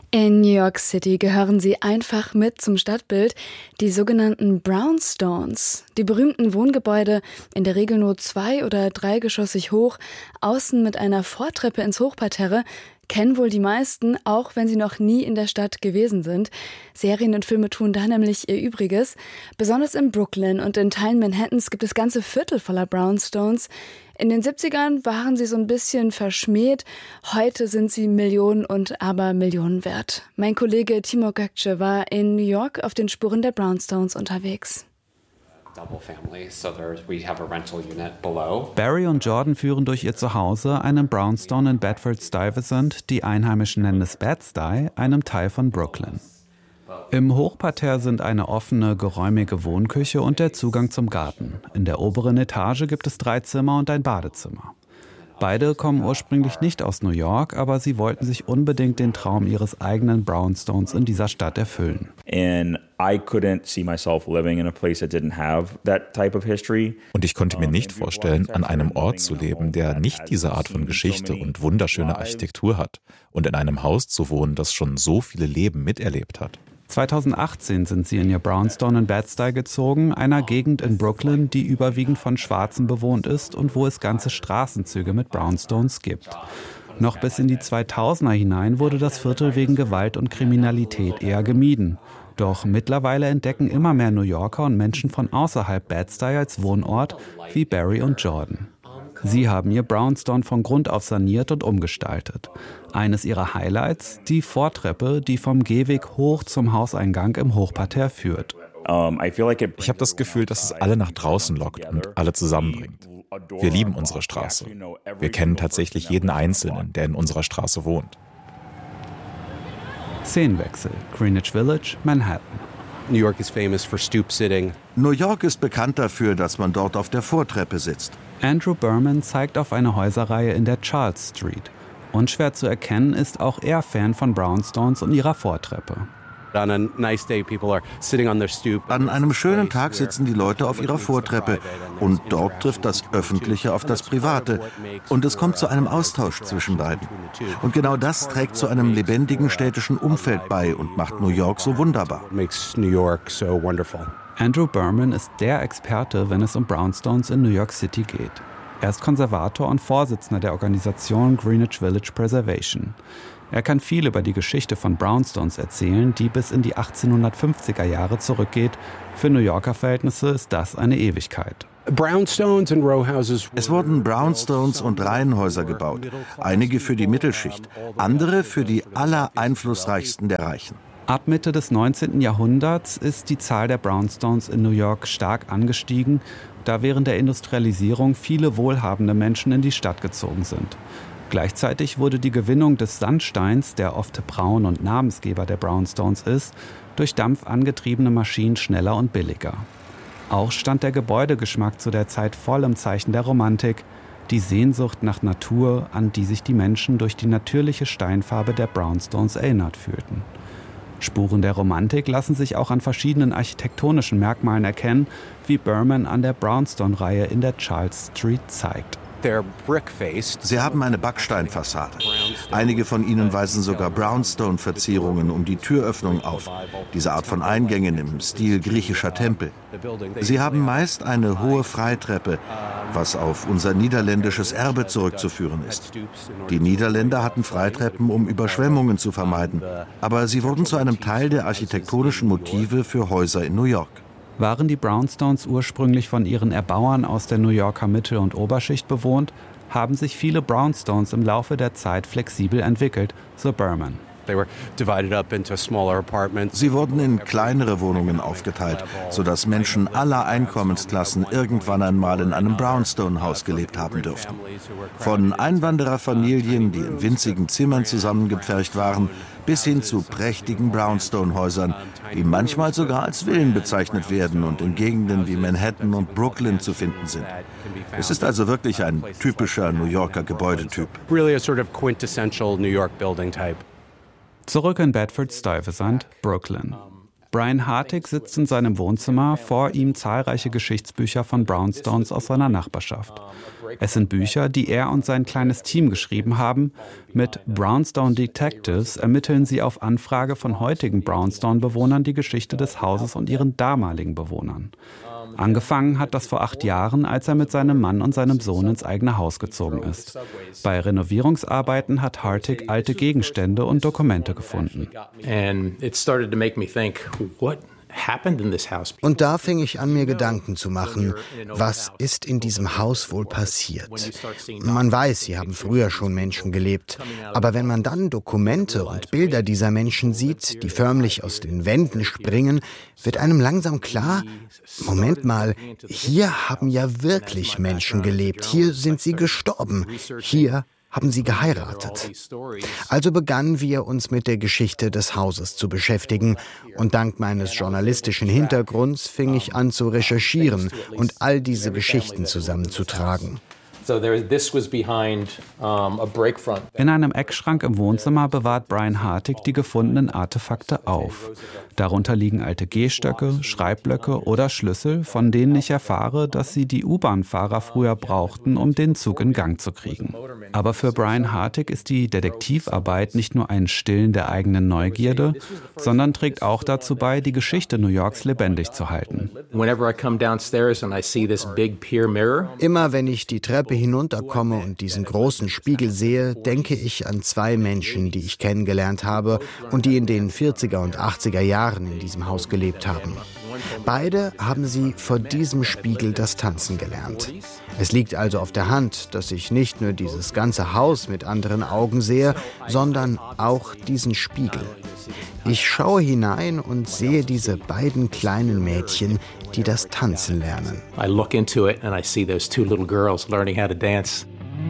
In New York City gehören sie einfach mit zum Stadtbild, die sogenannten Brownstones. Die berühmten Wohngebäude, in der Regel nur 2- oder 3-geschossig hoch, außen mit einer Vortreppe ins Hochparterre, kennen wohl die meisten, auch wenn sie noch nie in der Stadt gewesen sind. Serien und Filme tun da nämlich ihr Übriges. Besonders in Brooklyn und in Teilen Manhattans gibt es ganze Viertel voller Brownstones. In den 70ern waren sie so ein bisschen verschmäht. Heute sind sie Millionen und Abermillionen wert. Mein Kollege Timur Gökçe war in New York auf den Spuren der Brownstones unterwegs. Barry und Jordan führen durch ihr Zuhause, einen Brownstone in Bedford-Stuyvesant, die Einheimischen nennen es Bed-Stuy, einem Teil von Brooklyn. Im Hochparterre sind eine offene, geräumige Wohnküche und der Zugang zum Garten. In der oberen Etage gibt es 3 Zimmer und ein Badezimmer. Beide kommen ursprünglich nicht aus New York, aber sie wollten sich unbedingt den Traum ihres eigenen Brownstones in dieser Stadt erfüllen. Und ich konnte mir nicht vorstellen, an einem Ort zu leben, der nicht diese Art von Geschichte und wunderschöne Architektur hat und in einem Haus zu wohnen, das schon so viele Leben miterlebt hat. 2018 sind sie in ihr Brownstone in Bed-Stuy gezogen, einer Gegend in Brooklyn, die überwiegend von Schwarzen bewohnt ist und wo es ganze Straßenzüge mit Brownstones gibt. Noch bis in die 2000er hinein wurde das Viertel wegen Gewalt und Kriminalität eher gemieden. Doch mittlerweile entdecken immer mehr New Yorker und Menschen von außerhalb Bed-Stuy als Wohnort, wie Barry und Jordan. Sie haben ihr Brownstone von Grund auf saniert und umgestaltet. Eines ihrer Highlights, die Vortreppe, die vom Gehweg hoch zum Hauseingang im Hochparterre führt. Ich habe das Gefühl, dass es alle nach draußen lockt und alle zusammenbringt. Wir lieben unsere Straße. Wir kennen tatsächlich jeden Einzelnen, der in unserer Straße wohnt. Szenenwechsel, Greenwich Village, Manhattan. New York is famous for stoop sitting. New York ist bekannt dafür, dass man dort auf der Vortreppe sitzt. Andrew Berman zeigt auf eine Häuserreihe in der Charles Street. Unschwer zu erkennen ist auch er Fan von Brownstones und ihrer Vortreppe. An einem schönen Tag sitzen die Leute auf ihrer Vortreppe und dort trifft das Öffentliche auf das Private und es kommt zu einem Austausch zwischen beiden. Und genau das trägt zu einem lebendigen städtischen Umfeld bei und macht New York so wunderbar. Andrew Berman ist der Experte, wenn es um Brownstones in New York City geht. Er ist Konservator und Vorsitzender der Organisation Greenwich Village Preservation. Er kann viel über die Geschichte von Brownstones erzählen, die bis in die 1850er Jahre zurückgeht. Für New Yorker Verhältnisse ist das eine Ewigkeit. Es wurden Brownstones und Reihenhäuser gebaut, einige für die Mittelschicht, andere für die allereinflussreichsten der Reichen. Ab Mitte des 19. Jahrhunderts ist die Zahl der Brownstones in New York stark angestiegen, da während der Industrialisierung viele wohlhabende Menschen in die Stadt gezogen sind. Gleichzeitig wurde die Gewinnung des Sandsteins, der oft braun und Namensgeber der Brownstones ist, durch Dampf angetriebene Maschinen schneller und billiger. Auch stand der Gebäudegeschmack zu der Zeit voll im Zeichen der Romantik, die Sehnsucht nach Natur, an die sich die Menschen durch die natürliche Steinfarbe der Brownstones erinnert fühlten. Spuren der Romantik lassen sich auch an verschiedenen architektonischen Merkmalen erkennen, wie Berman an der Brownstone-Reihe in der Charles Street zeigt. Sie haben eine Backsteinfassade. Einige von ihnen weisen sogar Brownstone-Verzierungen um die Türöffnung auf, diese Art von Eingängen im Stil griechischer Tempel. Sie haben meist eine hohe Freitreppe, was auf unser niederländisches Erbe zurückzuführen ist. Die Niederländer hatten Freitreppen, um Überschwemmungen zu vermeiden, aber sie wurden zu einem Teil der architektonischen Motive für Häuser in New York. Waren die Brownstones ursprünglich von ihren Erbauern aus der New Yorker Mittel- und Oberschicht bewohnt, haben sich viele Brownstones im Laufe der Zeit flexibel entwickelt, so Berman. Sie wurden in kleinere Wohnungen aufgeteilt, sodass Menschen aller Einkommensklassen irgendwann einmal in einem Brownstone-Haus gelebt haben dürften. Von Einwandererfamilien, die in winzigen Zimmern zusammengepfercht waren, bis hin zu prächtigen Brownstone-Häusern, die manchmal sogar als Villen bezeichnet werden und in Gegenden wie Manhattan und Brooklyn zu finden sind. Es ist also wirklich ein typischer New Yorker Gebäudetyp. Zurück in Bedford-Stuyvesant, Brooklyn. Brian Hartig sitzt in seinem Wohnzimmer, vor ihm zahlreiche Geschichtsbücher von Brownstones aus seiner Nachbarschaft. Es sind Bücher, die er und sein kleines Team geschrieben haben. Mit Brownstone Detectives ermitteln sie auf Anfrage von heutigen Brownstone-Bewohnern die Geschichte des Hauses und ihren damaligen Bewohnern. Angefangen hat das vor 8 Jahren, als er mit seinem Mann und seinem Sohn ins eigene Haus gezogen ist. Bei Renovierungsarbeiten hat Hartig alte Gegenstände und Dokumente gefunden. Und da fing ich an, mir Gedanken zu machen, was ist in diesem Haus wohl passiert? Man weiß, hier haben früher schon Menschen gelebt, aber wenn man dann Dokumente und Bilder dieser Menschen sieht, die förmlich aus den Wänden springen, wird einem langsam klar, Moment mal, hier haben ja wirklich Menschen gelebt, hier sind sie gestorben, hier haben sie geheiratet. Also begannen wir, uns mit der Geschichte des Hauses zu beschäftigen. Und dank meines journalistischen Hintergrunds fing ich an zu recherchieren und all diese Geschichten zusammenzutragen. In einem Eckschrank im Wohnzimmer bewahrt Brian Hartig die gefundenen Artefakte auf. Darunter liegen alte Gehstöcke, Schreibblöcke oder Schlüssel, von denen ich erfahre, dass sie die U-Bahn-Fahrer früher brauchten, um den Zug in Gang zu kriegen. Aber für Brian Hartig ist die Detektivarbeit nicht nur ein Stillen der eigenen Neugierde, sondern trägt auch dazu bei, die Geschichte New Yorks lebendig zu halten. Immer wenn ich die Treppe hinunterkomme und diesen großen Spiegel sehe, denke ich an 2 Menschen, die ich kennengelernt habe und die in den 40er und 80er Jahren in diesem Haus gelebt haben. Beide haben sie vor diesem Spiegel das Tanzen gelernt. Es liegt also auf der Hand, dass ich nicht nur dieses ganze Haus mit anderen Augen sehe, sondern auch diesen Spiegel. Ich schaue hinein und sehe diese beiden kleinen Mädchen, die das Tanzen lernen. I look into it and I see those 2 little girls learning how to dance.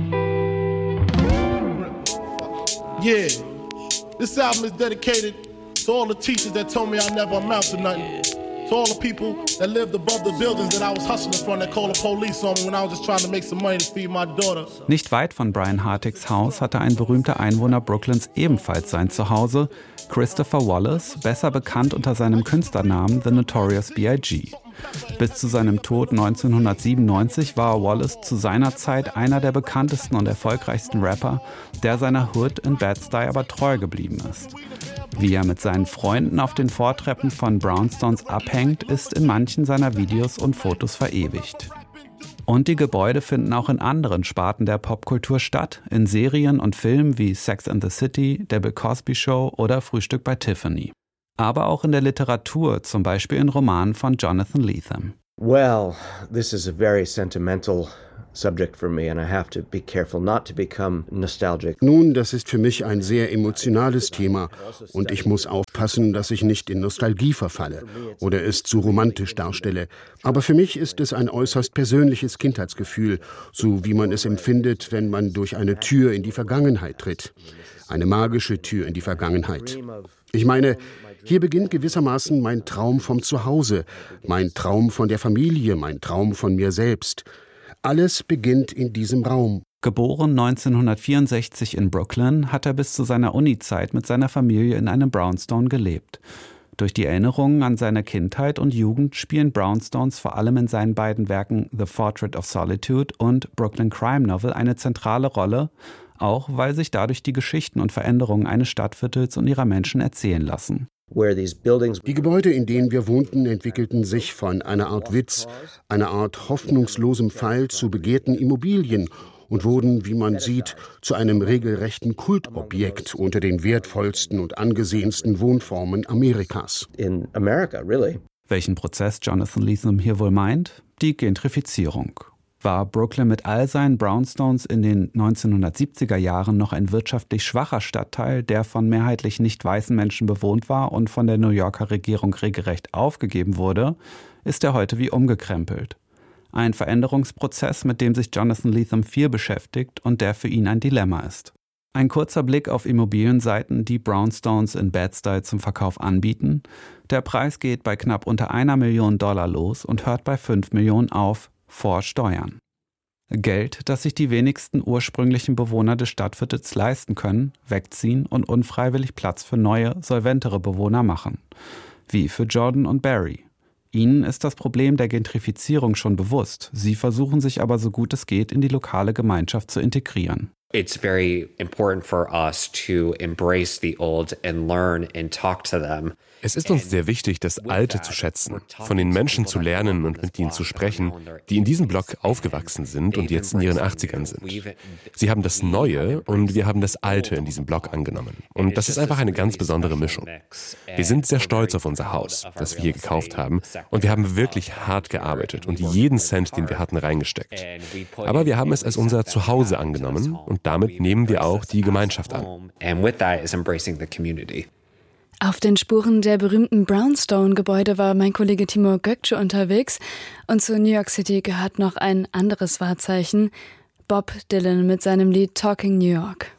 Yeah, this album is dedicated to all the teachers that told me I never amount to nothing. To all the people that lived above the buildings that I was hustling from that called the police on me when I was just trying to make some money to feed my daughter. Nicht weit von Brian Hartigs Haus hatte ein berühmter Einwohner Brooklyns ebenfalls sein Zuhause, Christopher Wallace, besser bekannt unter seinem Künstlernamen The Notorious B.I.G. Bis zu seinem Tod 1997 war Wallace zu seiner Zeit einer der bekanntesten und erfolgreichsten Rapper, der seiner Hood in Bed-Stuy aber treu geblieben ist. Wie er mit seinen Freunden auf den Vortreppen von Brownstones abhängt, ist in manchen seiner Videos und Fotos verewigt. Und die Gebäude finden auch in anderen Sparten der Popkultur statt, in Serien und Filmen wie Sex and the City, der Bill Cosby Show oder Frühstück bei Tiffany. Aber auch in der Literatur, zum Beispiel in Romanen von Jonathan Lethem. Well, this is a very sentimental subject for me and I have to be careful not to become nostalgic. Nun, das ist für mich ein sehr emotionales Thema und ich muss aufpassen, dass ich nicht in Nostalgie verfalle oder es zu romantisch darstelle. Aber für mich ist es ein äußerst persönliches Kindheitsgefühl, so wie man es empfindet, wenn man durch eine Tür in die Vergangenheit tritt. Eine magische Tür in die Vergangenheit. Ich meine, hier beginnt gewissermaßen mein Traum vom Zuhause, mein Traum von der Familie, mein Traum von mir selbst. Alles beginnt in diesem Raum. Geboren 1964 in Brooklyn, hat er bis zu seiner Uni-Zeit mit seiner Familie in einem Brownstone gelebt. Durch die Erinnerungen an seine Kindheit und Jugend spielen Brownstones vor allem in seinen beiden Werken The Portrait of Solitude und Brooklyn Crime Novel eine zentrale Rolle, auch weil sich dadurch die Geschichten und Veränderungen eines Stadtviertels und ihrer Menschen erzählen lassen. Die Gebäude, in denen wir wohnten, entwickelten sich von einer Art Witz, einer Art hoffnungslosem Fall zu begehrten Immobilien und wurden, wie man sieht, zu einem regelrechten Kultobjekt unter den wertvollsten und angesehensten Wohnformen Amerikas. In America, really. Welchen Prozess Jonathan Lethem hier wohl meint? Die Gentrifizierung. War Brooklyn mit all seinen Brownstones in den 1970er Jahren noch ein wirtschaftlich schwacher Stadtteil, der von mehrheitlich nicht weißen Menschen bewohnt war und von der New Yorker Regierung regelrecht aufgegeben wurde, ist er heute wie umgekrempelt. Ein Veränderungsprozess, mit dem sich Jonathan Lethem viel beschäftigt und der für ihn ein Dilemma ist. Ein kurzer Blick auf Immobilienseiten, die Brownstones in Bed-Stuy zum Verkauf anbieten. Der Preis geht bei knapp unter $1 Million los und hört bei 5 Millionen auf, vor Steuern. Geld, das sich die wenigsten ursprünglichen Bewohner des Stadtviertels leisten können, wegziehen und unfreiwillig Platz für neue, solventere Bewohner machen. Wie für Jordan und Barry. Ihnen ist das Problem der Gentrifizierung schon bewusst. Sie versuchen sich aber so gut es geht in die lokale Gemeinschaft zu integrieren. It's very important for us to embrace the old and learn and talk to them. Es ist uns sehr wichtig, das Alte zu schätzen, von den Menschen zu lernen und mit ihnen zu sprechen, die in diesem Block aufgewachsen sind und jetzt in ihren 80ern sind. Sie haben das Neue und wir haben das Alte in diesem Block angenommen. Und das ist einfach eine ganz besondere Mischung. Wir sind sehr stolz auf unser Haus, das wir hier gekauft haben, und wir haben wirklich hart gearbeitet und jeden Cent, den wir hatten, reingesteckt. Aber wir haben es als unser Zuhause angenommen und damit nehmen wir auch die Gemeinschaft an. Auf den Spuren der berühmten Brownstone-Gebäude war mein Kollege Timur Gökçe unterwegs. Und zu New York City gehört noch ein anderes Wahrzeichen: Bob Dylan mit seinem Lied Talking New York.